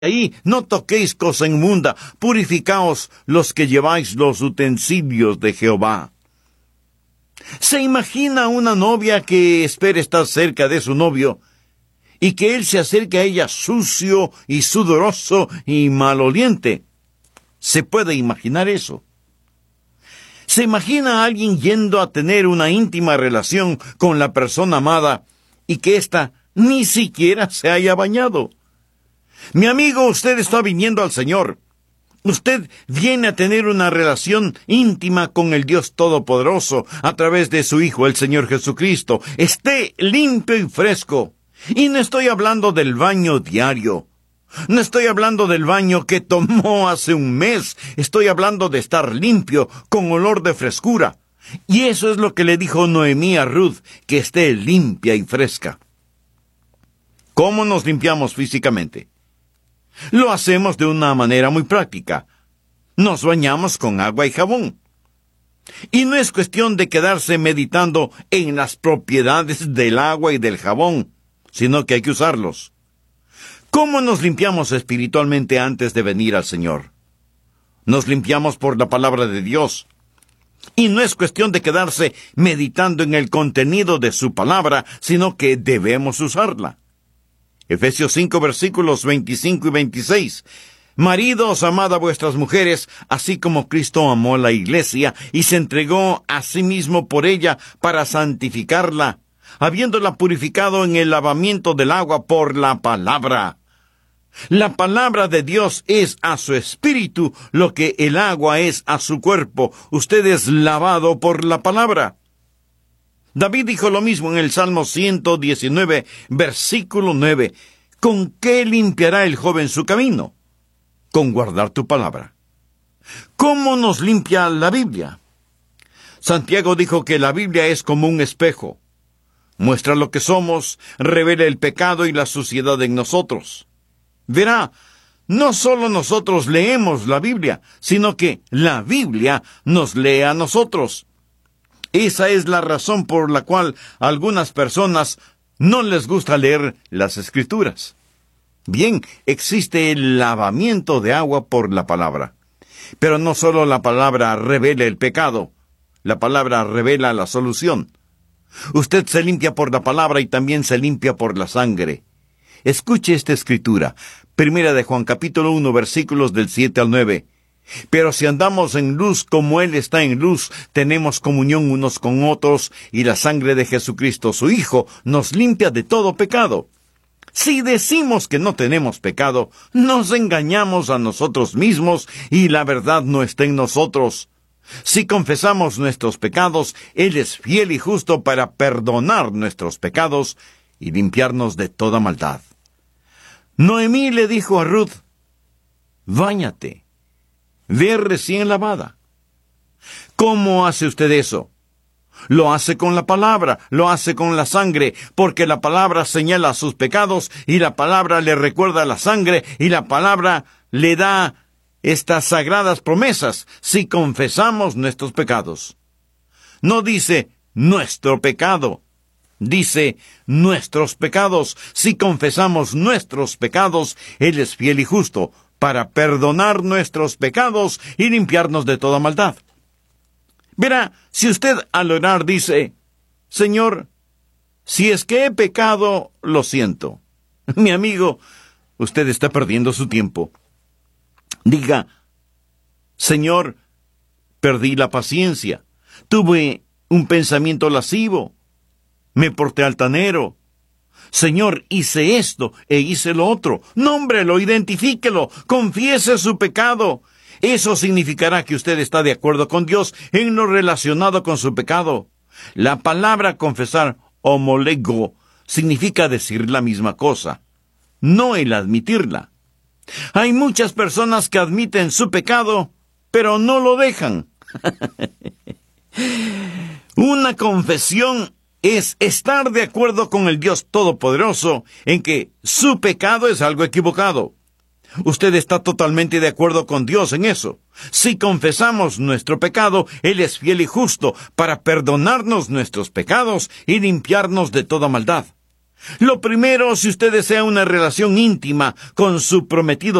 ahí no toquéis cosa inmunda, purificaos los que lleváis los utensilios de Jehová. ¿Se imagina una novia que espera estar cerca de su novio y que él se acerque a ella sucio y sudoroso y maloliente? ¿Se puede imaginar eso? ¿Se imagina a alguien yendo a tener una íntima relación con la persona amada y que ésta ni siquiera se haya bañado? Mi amigo, usted está viniendo al Señor. Usted viene a tener una relación íntima con el Dios Todopoderoso a través de su Hijo, el Señor Jesucristo. Esté limpio y fresco. Y no estoy hablando del baño diario. No estoy hablando del baño que tomó hace un mes. Estoy hablando de estar limpio, con olor de frescura. Y eso es lo que le dijo Noemí a Ruth, que esté limpia y fresca. ¿Cómo nos limpiamos físicamente? Lo hacemos de una manera muy práctica. Nos bañamos con agua y jabón. Y no es cuestión de quedarse meditando en las propiedades del agua y del jabón, sino que hay que usarlos. ¿Cómo nos limpiamos espiritualmente antes de venir al Señor? Nos limpiamos por la palabra de Dios. Y no es cuestión de quedarse meditando en el contenido de su palabra, sino que debemos usarla. Efesios 5, versículos 25 y 26. Maridos, amad a vuestras mujeres, así como Cristo amó a la iglesia y se entregó a sí mismo por ella para santificarla, habiéndola purificado en el lavamiento del agua por la palabra. La palabra de Dios es a su espíritu lo que el agua es a su cuerpo. Usted es lavado por la palabra. David dijo lo mismo en el Salmo 119, versículo 9. ¿Con qué limpiará el joven su camino? Con guardar tu palabra. ¿Cómo nos limpia la Biblia? Santiago dijo que la Biblia es como un espejo. Muestra lo que somos, revela el pecado y la suciedad en nosotros. Verá, no solo nosotros leemos la Biblia, sino que la Biblia nos lee a nosotros. Esa es la razón por la cual a algunas personas no les gusta leer las Escrituras. Bien, existe el lavamiento de agua por la palabra. Pero no solo la palabra revela el pecado, la palabra revela la solución. Usted se limpia por la palabra y también se limpia por la sangre. Escuche esta escritura, 1 de Juan capítulo 1, versículos del 7 al 9. Pero si andamos en luz como Él está en luz, tenemos comunión unos con otros, y la sangre de Jesucristo, su Hijo, nos limpia de todo pecado. Si decimos que no tenemos pecado, nos engañamos a nosotros mismos, y la verdad no está en nosotros. Si confesamos nuestros pecados, Él es fiel y justo para perdonar nuestros pecados y limpiarnos de toda maldad. Noemí le dijo a Ruth, báñate. Ve recién lavada. ¿Cómo hace usted eso? Lo hace con la palabra, lo hace con la sangre, porque la palabra señala sus pecados, y la palabra le recuerda la sangre, y la palabra le da estas sagradas promesas si confesamos nuestros pecados. No dice nuestro pecado, dice nuestros pecados. Si confesamos nuestros pecados, Él es fiel y justo para perdonar nuestros pecados y limpiarnos de toda maldad. Verá, si usted al orar dice, Señor, si es que he pecado, lo siento. Mi amigo, usted está perdiendo su tiempo. Diga, Señor, perdí la paciencia, tuve un pensamiento lascivo, me porté altanero. Señor, hice esto e hice lo otro. Nómbrelo, identifíquelo, confiese su pecado. Eso significará que usted está de acuerdo con Dios en lo relacionado con su pecado. La palabra confesar, homolego, significa decir la misma cosa, no el admitirla. Hay muchas personas que admiten su pecado, pero no lo dejan. Una confesión es estar de acuerdo con el Dios Todopoderoso en que su pecado es algo equivocado. Usted está totalmente de acuerdo con Dios en eso. Si confesamos nuestro pecado, Él es fiel y justo para perdonarnos nuestros pecados y limpiarnos de toda maldad. Lo primero, si usted desea una relación íntima con su prometido